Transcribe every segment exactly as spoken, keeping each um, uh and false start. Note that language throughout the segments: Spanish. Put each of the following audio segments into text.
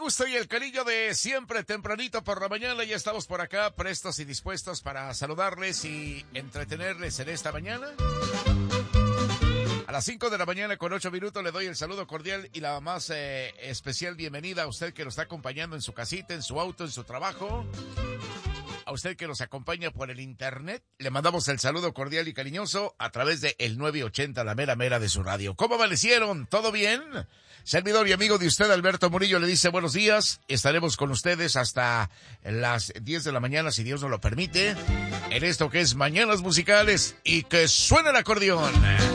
gusto y el cariño de siempre, tempranito por la mañana. Ya estamos por acá, prestos y dispuestos para saludarles y entretenerles en esta mañana. A las cinco de la mañana con ocho minutos le doy el saludo cordial y la más eh, especial bienvenida a usted que nos está acompañando en su casita, en su auto, en su trabajo. A usted que nos acompaña por el internet, le mandamos el saludo cordial y cariñoso a través de el nueve ochenta, la mera mera de su radio. ¿Cómo amanecieron? ¿Todo bien? Servidor y amigo de usted, Alberto Murillo, le dice buenos días. Estaremos con ustedes hasta las diez de la mañana, si Dios nos lo permite, en esto que es Mañanas Musicales y que suena el acordeón.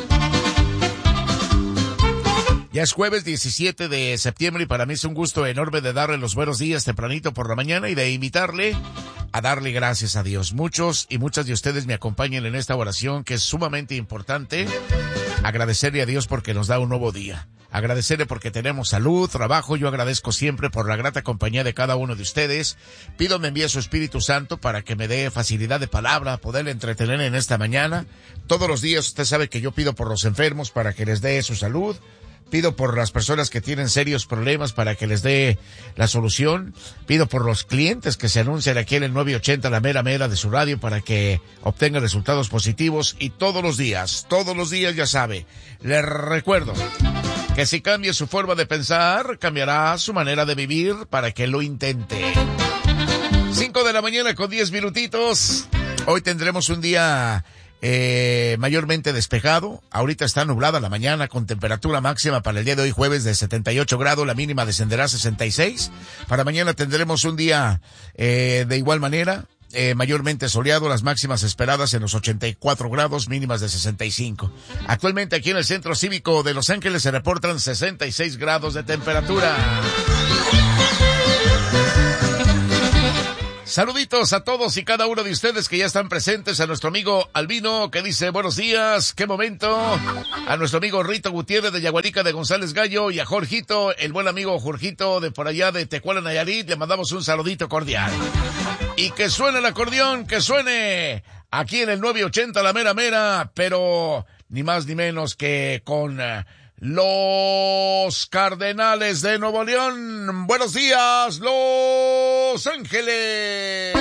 Ya es jueves diecisiete de septiembre y para mí es un gusto enorme de darle los buenos días tempranito por la mañana y de invitarle a darle gracias a Dios. Muchos y muchas de ustedes me acompañan en esta oración que es sumamente importante. Agradecerle a Dios porque nos da un nuevo día. Agradecerle porque tenemos salud, trabajo. Yo agradezco siempre por la grata compañía de cada uno de ustedes. Pido me envíe su Espíritu Santo para que me dé facilidad de palabra, poderle entretener en esta mañana. Todos los días usted sabe que yo pido por los enfermos para que les dé su salud. Pido por las personas que tienen serios problemas para que les dé la solución. Pido por los clientes que se anuncian aquí en el nueve ochenta, la mera mera de su radio, para que obtengan resultados positivos. Y todos los días, todos los días, ya sabe, les recuerdo que si cambia su forma de pensar, cambiará su manera de vivir para que lo intente. Cinco de la mañana con diez minutitos. Hoy tendremos un día Eh, mayormente despejado. Ahorita está nublada la mañana con temperatura máxima para el día de hoy jueves de setenta y ocho grados, la mínima descenderá a sesenta y seis. Para mañana tendremos un día eh, de igual manera, eh, mayormente soleado, las máximas esperadas en los ochenta y cuatro grados, mínimas de sesenta y cinco. Actualmente aquí en el Centro Cívico de Los Ángeles se reportan sesenta y seis grados de temperatura. Saluditos a todos y cada uno de ustedes que ya están presentes, a nuestro amigo Albino que dice buenos días, qué momento, a nuestro amigo Rito Gutiérrez de Yaguarica de González Gallo y a Jorgito, el buen amigo Jorgito de por allá de Tecuala, Nayarit, le mandamos un saludito cordial. Y que suene el acordeón, que suene aquí en el nueve ochenta, la mera mera, pero ni más ni menos que con los Cardenales de Nuevo León. Buenos días, Los Ángeles.